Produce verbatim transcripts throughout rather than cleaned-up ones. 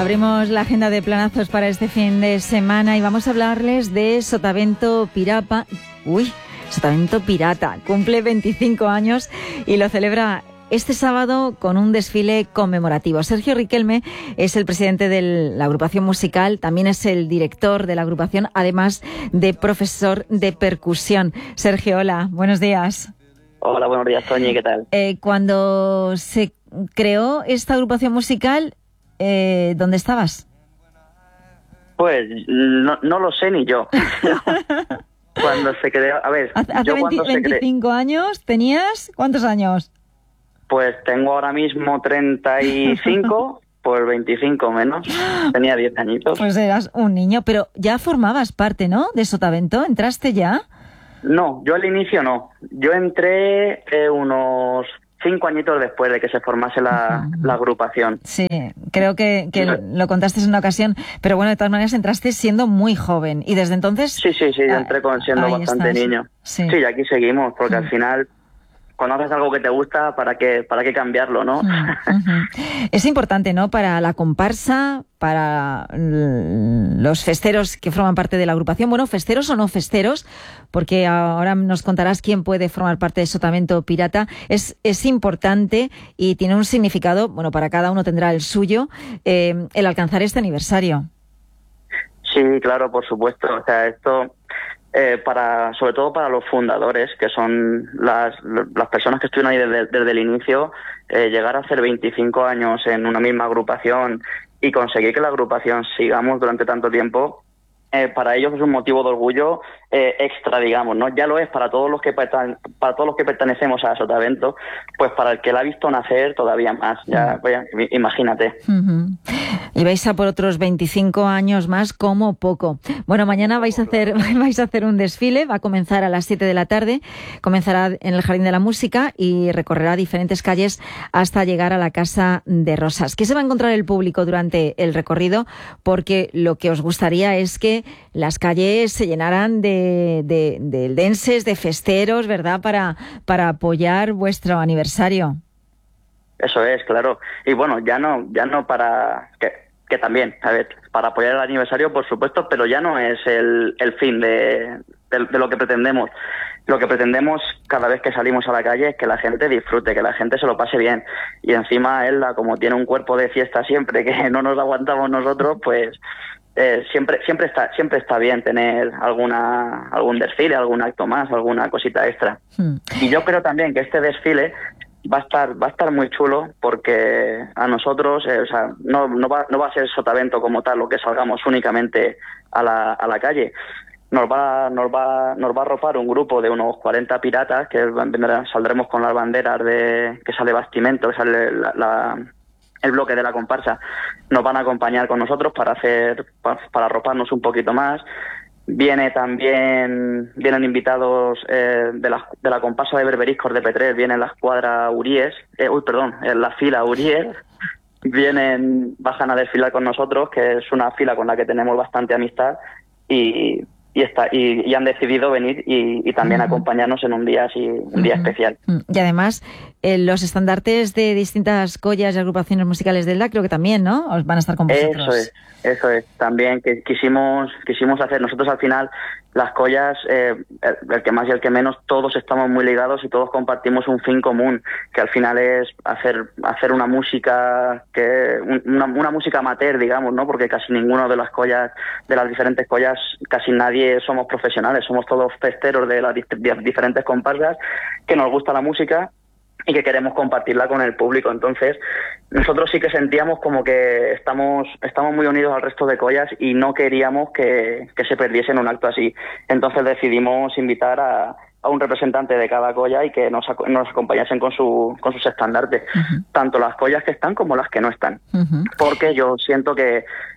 Abrimos la agenda de planazos para este fin de semana y vamos a hablarles de Sotavento Pirapa. Uy, Sotavento Pirata. Cumple veinticinco años y lo celebra este sábado con un desfile conmemorativo. Sergio Riquelme es el presidente de la agrupación musical, también es el director de la agrupación, además de profesor de percusión. Sergio, hola, buenos días. Hola, buenos días, Toñi, ¿qué tal? Eh, cuando se creó esta agrupación musical, eh, ¿dónde estabas? Pues no, no lo sé ni yo. Cuando se creó, a ver, hace, hace yo veinte, cuando se veinticinco cre... años, ¿tenías cuántos años? Pues tengo ahora mismo treinta y cinco, pues veinticinco menos, tenía diez añitos. Pues eras un niño, pero ya formabas parte, ¿no?, de Sotavento, ¿entraste ya? No, yo al inicio no, yo entré eh, unos cinco añitos después de que se formase la, uh-huh. la agrupación. Sí, creo que, que sí. Lo contaste en una ocasión, pero bueno, de todas maneras entraste siendo muy joven y desde entonces... Sí, sí, sí, yo entré con, siendo bastante estás. niño. Sí. sí, y aquí seguimos, porque uh-huh. al final... Cuando haces algo que te gusta, ¿para qué, para qué cambiarlo, no? Uh-huh. Es importante, ¿no?, para la comparsa, para los festeros que forman parte de la agrupación. Bueno, festeros o no festeros, porque ahora nos contarás quién puede formar parte de Sotavento Pirata. Es, es importante y tiene un significado, bueno, para cada uno tendrá el suyo, eh, el alcanzar este aniversario. Sí, claro, por supuesto. O sea, esto... Eh, para sobre todo para los fundadores, que son las, las personas que estuvieron ahí desde, desde el inicio, eh, llegar a hacer veinticinco años en una misma agrupación y conseguir que la agrupación sigamos durante tanto tiempo, eh, para ellos es un motivo de orgullo eh, extra, digamos, ¿no? Ya lo es para todos los que pertan- para todos los que pertenecemos a Sotavento, pues para el que la ha visto nacer todavía más. Ya, pues, imagínate. Uh-huh. Y vais a por otros veinticinco años más como poco. Bueno, mañana vais a hacer vais a hacer un desfile, va a comenzar a las siete de la tarde, comenzará en el Jardín de la Música y recorrerá diferentes calles hasta llegar a la Casa de Rosas. ¿Qué se va a encontrar el público durante el recorrido? Porque lo que os gustaría es que las calles se llenaran de, de, de eldenses, de festeros, ¿verdad?, para, para apoyar vuestro aniversario. Eso es, claro. Y bueno, ya no, ya no para que, que también, a ver, para apoyar el aniversario, por supuesto, pero ya no es el, el fin de, de, de lo que pretendemos. Lo que pretendemos cada vez que salimos a la calle es que la gente disfrute, que la gente se lo pase bien. Y encima Elda, como tiene un cuerpo de fiesta siempre, que no nos aguantamos nosotros, pues eh, siempre, siempre está, siempre está bien tener alguna, algún desfile, algún acto más, alguna cosita extra. Hmm. Y yo creo también que este desfile va a estar va a estar muy chulo porque a nosotros eh, o sea no no va no va a ser Sotavento como tal lo que salgamos únicamente a la a la calle. Nos va nos va nos va a arropar un grupo de unos cuarenta piratas que vendrán, saldremos con las banderas de que sale Bastimento, que sale la, la el bloque de la comparsa. Nos van a acompañar con nosotros para hacer para, para arroparnos un poquito más. Viene también, vienen invitados eh, de, la, de la comparsa de Berberiscos de Petrer, vienen la escuadra Uríes, eh, uy, perdón, en la fila Uríes, vienen, bajan a desfilar con nosotros, que es una fila con la que tenemos bastante amistad, y, y, está, y, y han decidido venir y, y también uh-huh. acompañarnos en un día así, un uh-huh. día especial. Y además, eh, los estandartes de distintas collas y agrupaciones musicales del D A creo que también, ¿no?, os van a estar con vosotros. Eso es. Eso es, también que quisimos quisimos hacer nosotros al final las collas, eh, el, el que más y el que menos, todos estamos muy ligados y todos compartimos un fin común, que al final es hacer hacer una música que una, una música amateur, digamos, ¿no? Porque casi ninguno de las collas, de las diferentes collas, casi nadie somos profesionales, somos todos festeros de las de diferentes comparsas que nos gusta la música y que queremos compartirla con el público. Entonces, nosotros sí que sentíamos como que estamos estamos muy unidos al resto de collas y no queríamos que, que se perdiese en un acto así. Entonces decidimos invitar a, a un representante de cada colla y que nos, nos acompañasen con su con sus estandartes, uh-huh. tanto las collas que están como las que no están. Uh-huh. Porque yo siento que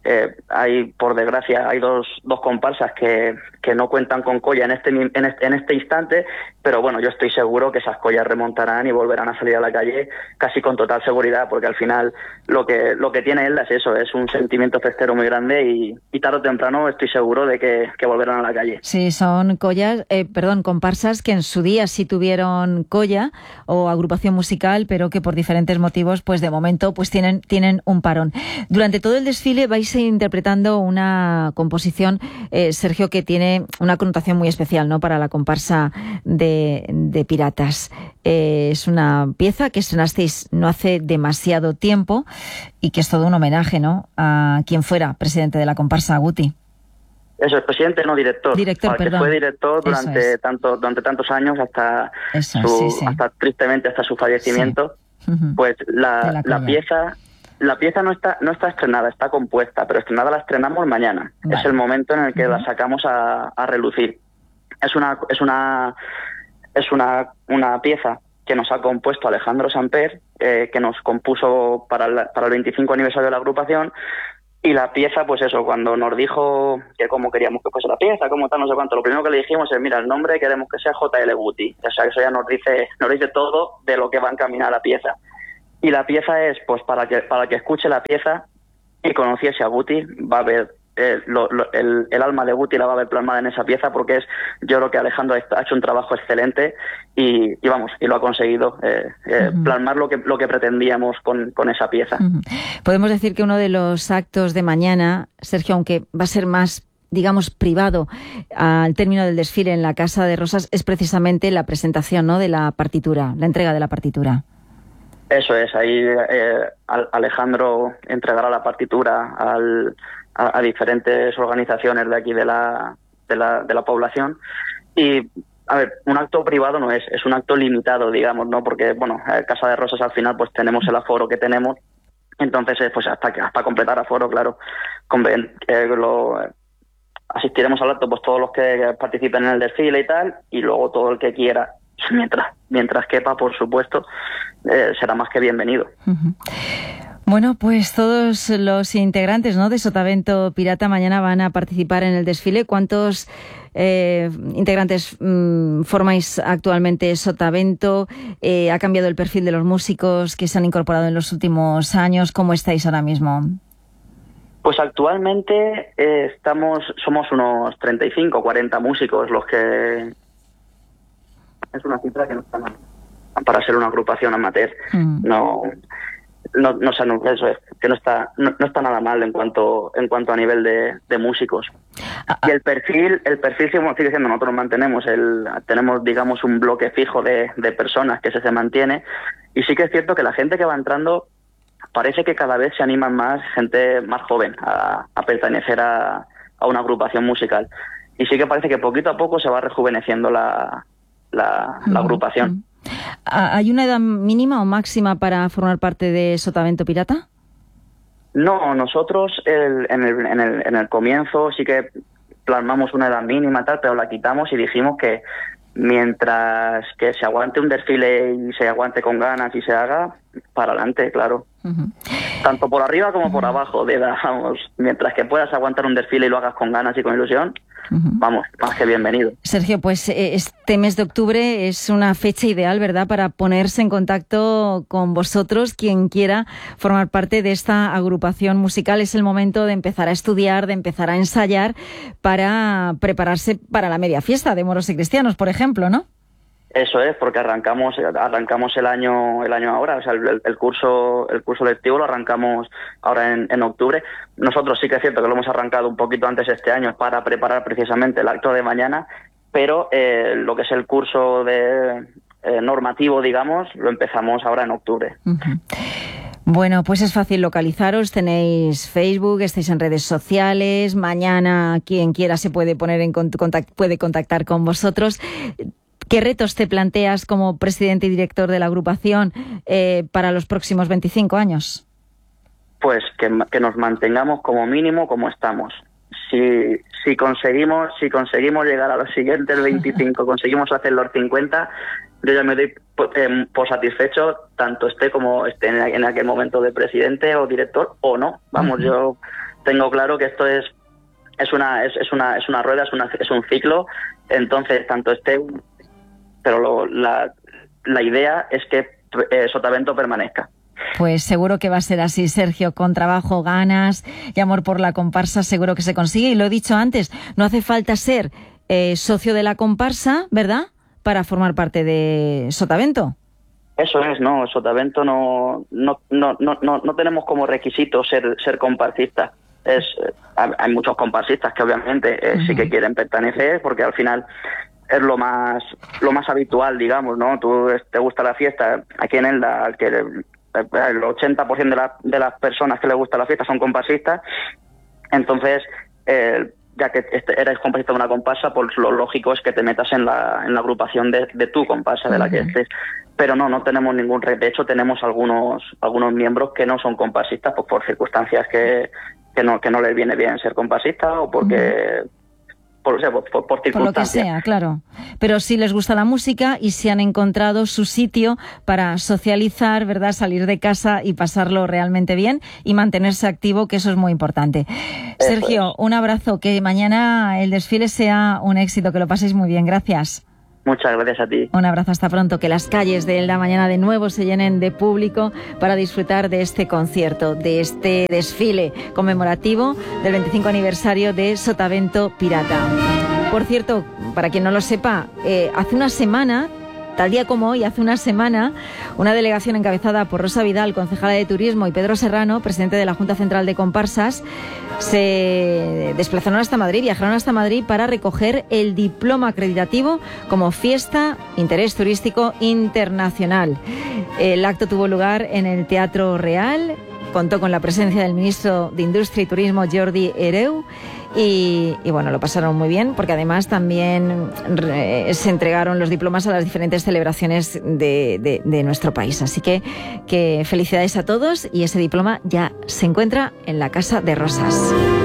Eh, hay, por desgracia, hay dos, dos comparsas que, que no cuentan con colla en este, en, este, en este instante, pero bueno, yo estoy seguro que esas collas remontarán y volverán a salir a la calle casi con total seguridad, porque al final lo que lo que tiene Elda es eso, es un sentimiento festero muy grande y, y tarde o temprano estoy seguro de que, que volverán a la calle. Sí, son collas, eh, perdón, comparsas que en su día sí tuvieron colla o agrupación musical, pero que por diferentes motivos, pues de momento, pues tienen, tienen un parón. Durante todo el desfile vais interpretando una composición, eh, Sergio, que tiene una connotación muy especial, ¿no?, para la comparsa de, de piratas. Eh, es una pieza que estrenasteis no hace demasiado tiempo y que es todo un homenaje, ¿no?, a quien fuera presidente de la comparsa, Guti. Eso, el presidente, no director. Director, que perdón. fue director durante, es. tanto, durante tantos años, hasta, Eso, su, sí, sí. hasta tristemente hasta su fallecimiento. Sí. Uh-huh. Pues la, la, la pieza... La pieza no está no está estrenada, está compuesta, pero estrenada la estrenamos mañana. Vale. Es el momento en el que uh-huh. la sacamos a, a relucir. Es una es una es una una pieza que nos ha compuesto Alejandro Samper, eh, que nos compuso para el, para el veinticinco aniversario de la agrupación. Y la pieza, pues eso, cuando nos dijo que cómo queríamos que fuese la pieza, cómo tal, no sé cuánto, lo primero que le dijimos es, mira, el nombre queremos que sea J L Guti. O sea, eso ya nos dice nos dice todo de lo que va a encaminar la pieza. Y la pieza es, pues, para que para que escuche la pieza y conociese a Guti, va a ver eh, lo, lo, el, el alma de Guti la va a ver plasmada en esa pieza, porque es, yo creo que Alejandro ha hecho un trabajo excelente y, y vamos, y lo ha conseguido, eh, eh, uh-huh. plasmar lo que lo que pretendíamos con, con esa pieza. Uh-huh. Podemos decir que uno de los actos de mañana, Sergio, aunque va a ser más, digamos, privado al término del desfile en la Casa de Rosas, es precisamente la presentación, ¿no?, de la partitura, la entrega de la partitura. Eso es, ahí eh, Alejandro entregará la partitura al, a, a diferentes organizaciones de aquí de la, de la de la población y, a ver, un acto privado no es, es un acto limitado, digamos, ¿no? Porque, bueno, Casa de Rosas al final pues tenemos el aforo que tenemos, entonces pues hasta hasta completar aforo, claro, con, eh, lo, asistiremos al acto pues todos los que participen en el desfile y tal, y luego todo el que quiera, mientras mientras quepa, por supuesto, eh, será más que bienvenido. Uh-huh. Bueno, pues todos los integrantes, ¿no?, de Sotavento Pirata mañana van a participar en el desfile. ¿Cuántos eh, integrantes mmm, formáis actualmente Sotavento? Eh, ¿Ha cambiado el perfil de los músicos que se han incorporado en los últimos años? ¿Cómo estáis ahora mismo? Pues actualmente eh, estamos somos unos treinta y cinco, cuarenta músicos los que... Es una cifra que no está mal para ser una agrupación amateur. Mm. No, no, no sé, no, eso es, que no está, no, no está nada mal en cuanto, en cuanto a nivel de, de músicos. Ah, y el perfil, el perfil sigue siendo, nosotros mantenemos el, tenemos, digamos, un bloque fijo de, de personas que se, se mantiene, y sí que es cierto que la gente que va entrando parece que cada vez se animan más gente más joven a, a pertenecer a, a una agrupación musical. Y sí que parece que poquito a poco se va rejuveneciendo la La, la agrupación. ¿Hay una edad mínima o máxima para formar parte de Sotavento Pirata? No, nosotros el, en, el, en, el, en el comienzo sí que plasmamos una edad mínima tal, pero la quitamos y dijimos que mientras que se aguante un desfile y se aguante con ganas y se haga, para adelante, claro. Uh-huh. Tanto por arriba como uh-huh. por abajo de edad, vamos. Mientras que puedas aguantar un desfile y lo hagas con ganas y con ilusión, uh-huh. vamos, más que bienvenido. Sergio, pues este mes de octubre es una fecha ideal, ¿verdad?, para ponerse en contacto con vosotros. Quien quiera formar parte de esta agrupación musical, es el momento de empezar a estudiar, de empezar a ensayar para prepararse para la media fiesta de Moros y Cristianos, por ejemplo, ¿no? Eso es, porque arrancamos arrancamos el año el año ahora, o sea, el, el curso el curso lectivo lo arrancamos ahora en, en octubre. Nosotros sí que es cierto que lo hemos arrancado un poquito antes este año para preparar precisamente el acto de mañana, pero eh, lo que es el curso de eh, normativo, digamos, lo empezamos ahora en octubre. Uh-huh. Bueno, pues es fácil localizaros, tenéis Facebook, estáis en redes sociales, mañana quien quiera se puede poner en contacto, puede contactar con vosotros. ¿Qué retos te planteas como presidente y director de la agrupación eh, para los próximos veinticinco años? Pues que, que nos mantengamos como mínimo como estamos. Si, si conseguimos si conseguimos llegar a los siguientes veinticinco, conseguimos hacer los cincuenta, yo ya me doy eh, por satisfecho, tanto esté como esté en, en aquel momento de presidente o director o no. Vamos, uh-huh. yo tengo claro que esto es es una es, es una es una rueda, es una es un ciclo. Entonces, tanto este, pero lo, la la idea es que eh, Sotavento permanezca. Pues seguro que va a ser así, Sergio, con trabajo, ganas y amor por la comparsa seguro que se consigue. Y lo he dicho antes, no hace falta ser eh, socio de la comparsa, ¿verdad?, para formar parte de Sotavento. Eso es, no, Sotavento no no no no no, no tenemos como requisito ser ser comparsista. Es hay muchos comparsistas que obviamente eh, uh-huh. sí que quieren pertenecer, porque al final es lo más lo más habitual, digamos, ¿no? Tú te gusta la fiesta, aquí en Elda, al que el ochenta por ciento de, la, de las personas que les gusta la fiesta son comparsistas. Entonces, eh, ya que eres comparsista de una comparsa, pues lo lógico es que te metas en la, en la agrupación de, de tu comparsa, de la que estés. Pero no, no tenemos ningún... De hecho, tenemos algunos algunos miembros que no son comparsistas, pues por circunstancias que, que no que no les viene bien ser comparsista, o porque... Por, o sea, por, por, por, por lo que sea, claro. Pero sí les gusta la música y sí han encontrado su sitio para socializar, ¿verdad?, salir de casa y pasarlo realmente bien y mantenerse activo, que eso es muy importante. Eso Sergio, es. Un abrazo, que mañana el desfile sea un éxito, que lo paséis muy bien. Gracias. Muchas gracias a ti. Un abrazo, hasta pronto. Que las calles de Elda mañana de nuevo se llenen de público para disfrutar de este concierto, de este desfile conmemorativo del veinticinco aniversario de Sotavento Pirata. Por cierto, para quien no lo sepa, eh, hace una semana, tal día como hoy, hace una semana, una delegación encabezada por Rosa Vidal, concejala de Turismo, y Pedro Serrano, presidente de la Junta Central de Comparsas, se desplazaron hasta Madrid, viajaron hasta Madrid para recoger el diploma acreditativo como fiesta interés turístico internacional. El acto tuvo lugar en el Teatro Real, contó con la presencia del ministro de Industria y Turismo, Jordi Hereu, y, y bueno, lo pasaron muy bien, porque además también re, se entregaron los diplomas a las diferentes celebraciones de, de, de nuestro país. Así que, que felicidades a todos, y ese diploma ya se encuentra en la Casa de Rosas.